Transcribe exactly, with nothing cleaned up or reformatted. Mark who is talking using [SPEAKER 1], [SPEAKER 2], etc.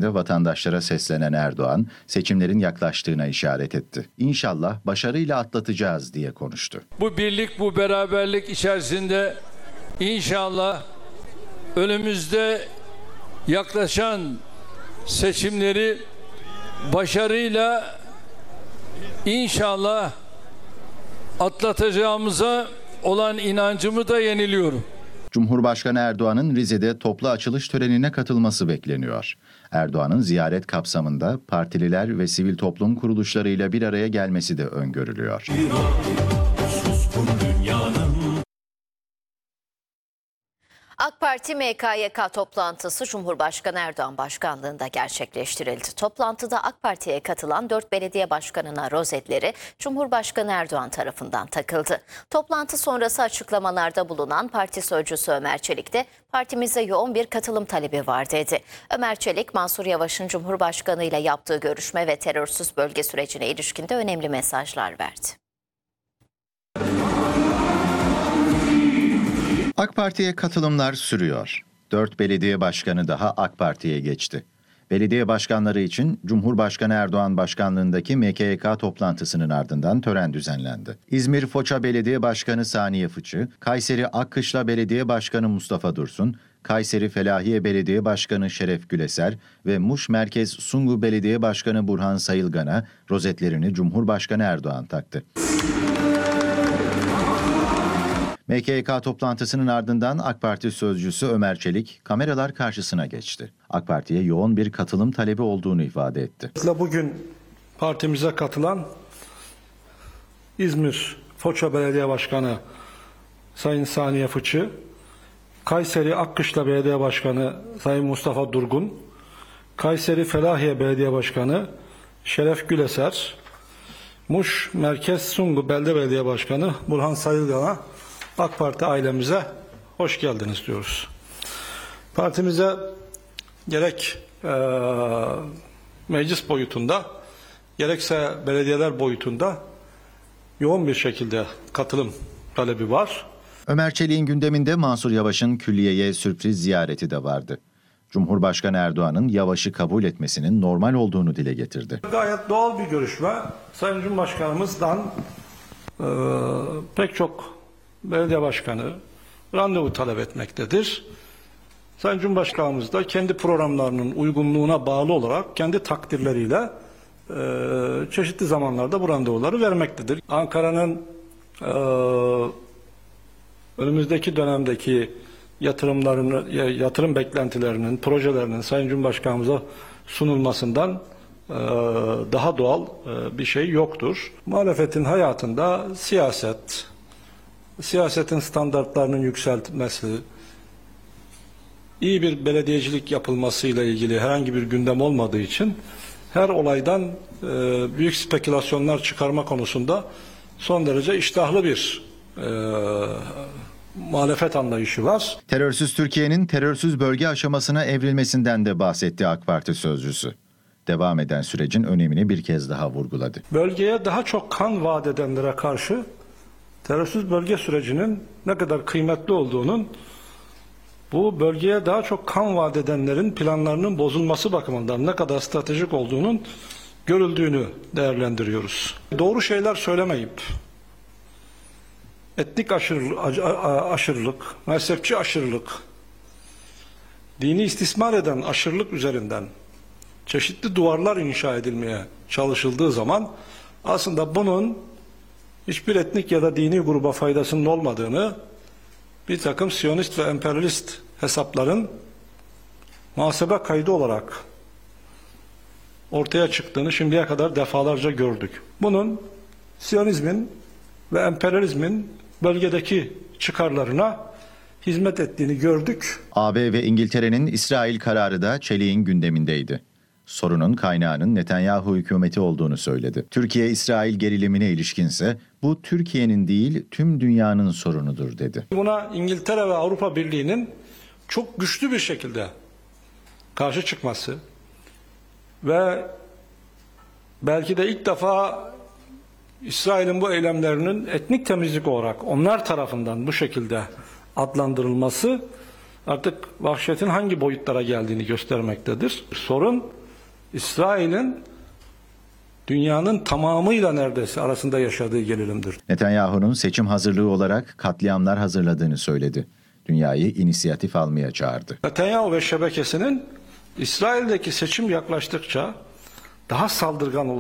[SPEAKER 1] ziyaretinde vatandaşlara seslenen Erdoğan, seçimlerin yaklaştığına işaret etti. İnşallah başarıyla atlatacağız diye konuştu.
[SPEAKER 2] Bu birlik, bu beraberlik içerisinde inşallah önümüzde yaklaşan seçimleri başarıyla inşallah atlatacağımıza olan inancımı da yeniliyorum.
[SPEAKER 1] Cumhurbaşkanı Erdoğan'ın Rize'de toplu açılış törenine katılması bekleniyor. Erdoğan'ın ziyaret kapsamında partililer ve sivil toplum kuruluşlarıyla bir araya gelmesi de öngörülüyor.
[SPEAKER 3] AK Parti M K Y K toplantısı Cumhurbaşkanı Erdoğan başkanlığında gerçekleştirildi. Toplantıda AK Parti'ye katılan dört belediye başkanına rozetleri Cumhurbaşkanı Erdoğan tarafından takıldı. Toplantı sonrası açıklamalarda bulunan parti sözcüsü Ömer Çelik de partimize yoğun bir katılım talebi var dedi. Ömer Çelik, Mansur Yavaş'ın Cumhurbaşkanı ile yaptığı görüşme ve terörsüz bölge sürecine ilişkin de önemli mesajlar verdi.
[SPEAKER 1] AK Parti'ye katılımlar sürüyor. Dört belediye başkanı daha AK Parti'ye geçti. Belediye başkanları için Cumhurbaşkanı Erdoğan başkanlığındaki M K Y K toplantısının ardından tören düzenlendi. İzmir Foça Belediye Başkanı Saniye Fıçı, Kayseri Akkışla Belediye Başkanı Mustafa Dursun, Kayseri Felahiye Belediye Başkanı Şeref Güleser ve Muş Merkez Sungu Belediye Başkanı Burhan Sayılgan'a rozetlerini Cumhurbaşkanı Erdoğan taktı. M K Y K toplantısının ardından AK Parti sözcüsü Ömer Çelik kameralar karşısına geçti. AK Parti'ye yoğun bir katılım talebi olduğunu ifade etti.
[SPEAKER 4] Bugün partimize katılan İzmir Foça Belediye Başkanı Sayın Saniye Fıçı, Kayseri Akkışla Belediye Başkanı Sayın Mustafa Durgun, Kayseri Felahiye Belediye Başkanı Şeref Güleser, Muş Merkez Sungu Belde Belediye Başkanı Burhan Sayılgan'a AK Parti ailemize hoş geldiniz diyoruz. Partimize gerek e, meclis boyutunda gerekse belediyeler boyutunda yoğun bir şekilde katılım talebi var.
[SPEAKER 1] Ömer Çelik'in gündeminde Mansur Yavaş'ın külliyeye sürpriz ziyareti de vardı. Cumhurbaşkanı Erdoğan'ın Yavaş'ı kabul etmesinin normal olduğunu dile getirdi.
[SPEAKER 4] Gayet doğal bir görüşme. Sayın Cumhurbaşkanımızdan e, pek çok belediye başkanı randevu talep etmektedir. Sayın Cumhurbaşkanımız da kendi programlarının uygunluğuna bağlı olarak kendi takdirleriyle e, çeşitli zamanlarda bu randevuları vermektedir. Ankara'nın e, önümüzdeki dönemdeki yatırımlarını, yatırım beklentilerinin, projelerinin Sayın Cumhurbaşkanımıza sunulmasından e, daha doğal e, bir şey yoktur. Muhalefetin hayatında siyaset, siyasetin standartlarının yükseltilmesi, iyi bir belediyecilik yapılmasıyla ilgili herhangi bir gündem olmadığı için her olaydan e, büyük spekülasyonlar çıkarma konusunda son derece iştahlı bir e, muhalefet anlayışı var.
[SPEAKER 1] Terörsüz Türkiye'nin terörsüz bölge aşamasına evrilmesinden de bahsetti AK Parti sözcüsü. Devam eden sürecin önemini bir kez daha vurguladı.
[SPEAKER 4] Bölgeye daha çok kan vaat edenlere karşı terörsüz bölge sürecinin ne kadar kıymetli olduğunun, bu bölgeye daha çok kan vaat edenlerin planlarının bozulması bakımından ne kadar stratejik olduğunun görüldüğünü değerlendiriyoruz. Doğru şeyler söylemeyip, etnik aşırı, aşırılık, mezhepçi aşırılık, dini istismar eden aşırılık üzerinden çeşitli duvarlar inşa edilmeye çalışıldığı zaman aslında bunun hiçbir etnik ya da dini gruba faydasının olmadığını, bir takım Siyonist ve emperyalist hesapların muhasebe kaydı olarak ortaya çıktığını şimdiye kadar defalarca gördük. Bunun Siyonizmin ve emperyalizmin bölgedeki çıkarlarına hizmet ettiğini gördük.
[SPEAKER 1] A B ve İngiltere'nin İsrail kararı da Çelik'in gündemindeydi. Sorunun kaynağının Netanyahu hükümeti olduğunu söyledi. Türkiye-İsrail gerilimine ilişkinse bu Türkiye'nin değil tüm dünyanın sorunudur dedi.
[SPEAKER 4] Buna İngiltere ve Avrupa Birliği'nin çok güçlü bir şekilde karşı çıkması ve belki de ilk defa İsrail'in bu eylemlerinin etnik temizlik olarak onlar tarafından bu şekilde adlandırılması artık vahşetin hangi boyutlara geldiğini göstermektedir. Sorun İsrail'in dünyanın tamamıyla neredeyse arasında yaşadığı gerilimdir.
[SPEAKER 1] Netanyahu'nun seçim hazırlığı olarak katliamlar hazırladığını söyledi. Dünyayı inisiyatif almaya çağırdı.
[SPEAKER 4] Netanyahu ve şebekesinin İsrail'deki seçim yaklaştıkça daha saldırgan